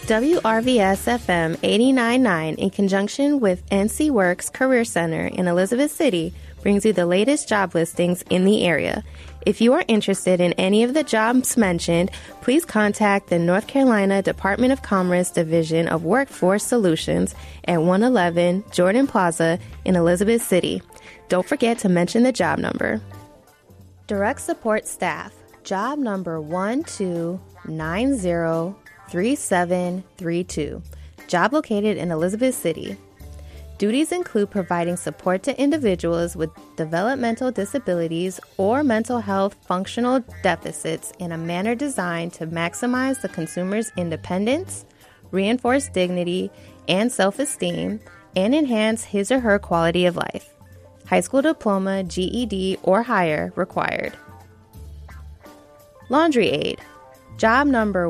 WRVS-FM 89.9, in conjunction with NC Works Career Center in Elizabeth City, brings you the latest job listings in the area. If you are interested in any of the jobs mentioned, please contact the North Carolina Department of Commerce Division of Workforce Solutions at 111 Jordan Plaza in Elizabeth City. Don't forget to mention the job number. Direct Support Staff, job number 12903732. Job located in Elizabeth City. Duties include providing support to individuals with developmental disabilities or mental health functional deficits in a manner designed to maximize the consumer's independence, reinforce dignity and self-esteem, and enhance his or her quality of life. High school diploma, GED, or higher required. Laundry aide, job number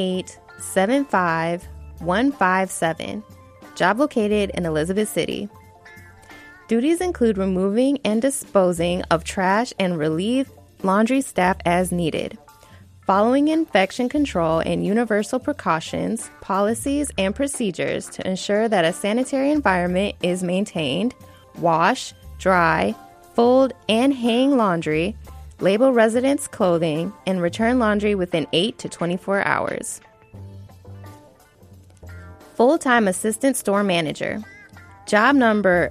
1875157. Job located in Elizabeth City. Duties include removing and disposing of trash and relieve laundry staff as needed. Following infection control and universal precautions, policies, and procedures to ensure that a sanitary environment is maintained. Wash, dry, fold, and hang laundry. Label residents' clothing and return laundry within 8 to 24 hours. Full-time Assistant Store Manager. Job number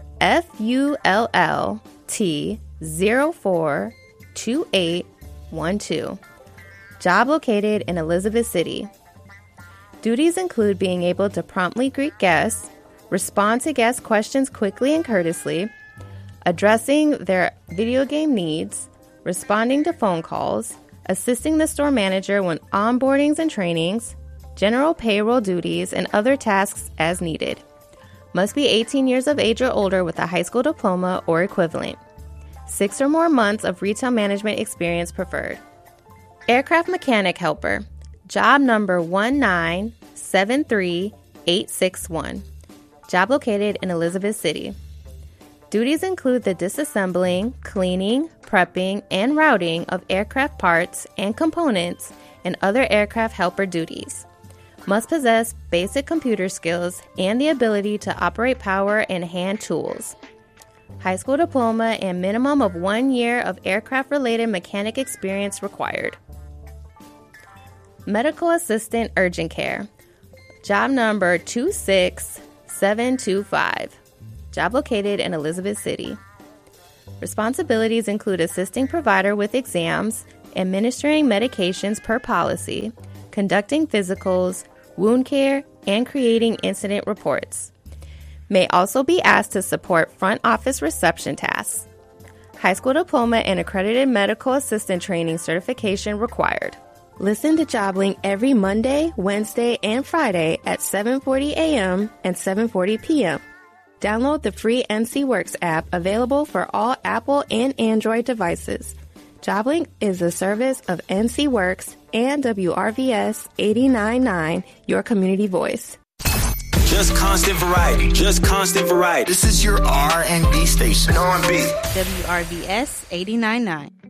FULLT042812. Job located in Elizabeth City. Duties include being able to promptly greet guests, respond to guest questions quickly and courteously, addressing their video game needs, responding to phone calls, assisting the store manager when onboardings and trainings, general payroll duties, and other tasks as needed. Must be 18 years of age or older with a high school diploma or equivalent. 6 or more months of retail management experience preferred. Aircraft mechanic helper. Job number 1973861. Job located in Elizabeth City. Duties include the disassembling, cleaning, prepping, and routing of aircraft parts and components and other aircraft helper duties. Must possess basic computer skills and the ability to operate power and hand tools. High school diploma and minimum of 1 year of aircraft-related mechanic experience required. Medical assistant urgent care. Job number 26725. Job located in Elizabeth City. Responsibilities include assisting provider with exams, administering medications per policy, conducting physicals, wound care, and creating incident reports. May also be asked to support front office reception tasks. High school diploma and accredited medical assistant training certification required. Listen to JobLink every Monday, Wednesday, and Friday at 7:40 a.m. and 7:40 p.m. Download the free NC Works app available for all Apple and Android devices. JobLink is a service of NC Works and WRVS 89.9, your community voice. Just constant variety. Just constant variety. This is your R&B station. R&B. WRVS 89.9.